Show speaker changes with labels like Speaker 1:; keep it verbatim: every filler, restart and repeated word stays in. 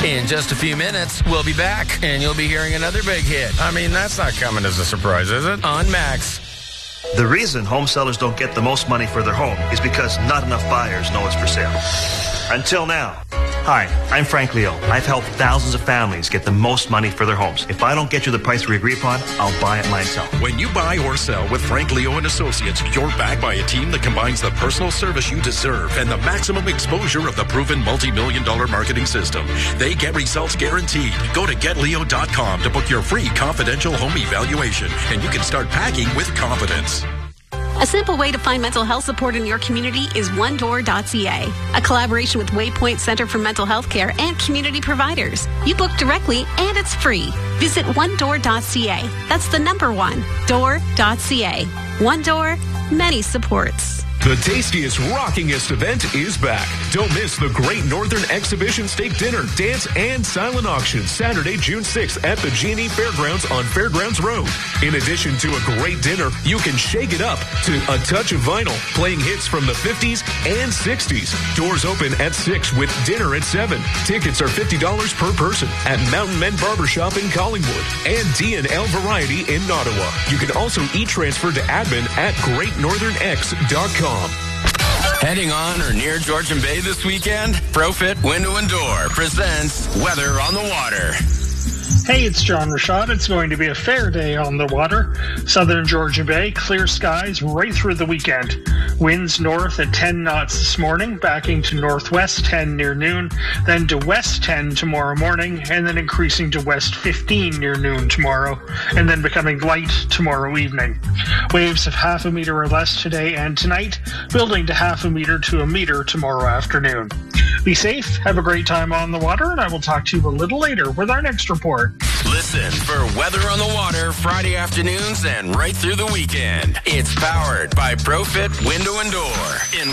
Speaker 1: In just a few minutes, we'll be back, and you'll be hearing another big hit. I mean, that's not coming as a surprise, is it? On Max.
Speaker 2: The reason home sellers don't get the most money for their home is because not enough buyers know it's for sale. Until now. Hi, I'm Frank Leo. I've helped thousands of families get the most money for their homes. If I don't get you the price we agree upon, I'll buy it myself.
Speaker 3: When you buy or sell with Frank Leo and Associates, you're backed by a team that combines the personal service you deserve and the maximum exposure of the proven multi-million dollar marketing system. They get results guaranteed. Go to get leo dot com to book your free confidential home evaluation, and you can start packing with confidence.
Speaker 4: A simple way to find mental health support in your community is one door dot c a, a collaboration with Waypoint Center for Mental Health Care and community providers. You book directly and it's free. Visit one door dot c a. That's the number one, door dot c a. One Door, many supports.
Speaker 5: The tastiest, rockingest event is back. Don't miss the Great Northern Exhibition Steak Dinner, Dance, and Silent Auction Saturday, June sixth at the G and E Fairgrounds on Fairgrounds Road. In addition to a great dinner, you can shake it up to a touch of vinyl, playing hits from the fifties and sixties. Doors open at six with dinner at seven. Tickets are fifty dollars per person at Mountain Men Barbershop in Collingwood and D and L Variety in Ottawa. You can also e-transfer to admin at great northern x dot com.
Speaker 1: Heading on or near Georgian Bay this weekend? Profit Window and Door presents Weather on the Water.
Speaker 6: Hey, it's John Rashad. It's going to be a fair day on the water. Southern Georgian Bay, clear skies right through the weekend. Winds north at ten knots this morning, backing to northwest ten near noon, then to west ten tomorrow morning, and then increasing to west fifteen near noon tomorrow, and then becoming light tomorrow evening. Waves of half a meter or less today and tonight, building to half a meter to a meter tomorrow afternoon. Be safe, have a great time on the water, and I will talk to you a little later with our next report.
Speaker 1: Listen for Weather on the Water Friday afternoons and right through the weekend. It's powered by Profit Window and Door in